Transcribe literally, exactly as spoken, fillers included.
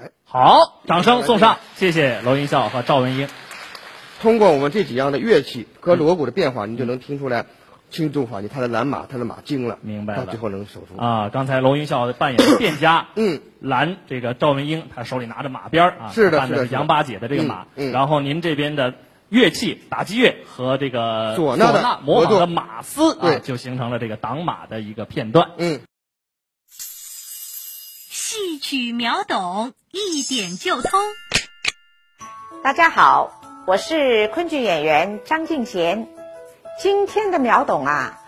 哎， 好，掌声送上，谢谢娄云笑和赵文英。 通过我们这几样的乐器和锣鼓的变化，你就能听出来轻重缓急，他的蓝马，他的马精了， 明白了， 到最后能守住啊。刚才娄云笑扮演的店家， 嗯， 拦这个赵文英，他手里拿着马鞭啊， 是的， 扮的是杨八姐的这个马， 嗯嗯、 然后您这边的乐器打击乐和这个唢呐的模仿的马嘶啊， 就形成了这个挡马的一个片段。 嗯， 戏曲秒懂，一点就通。 大家好，我是昆剧演员张静娴。今天的秒懂啊，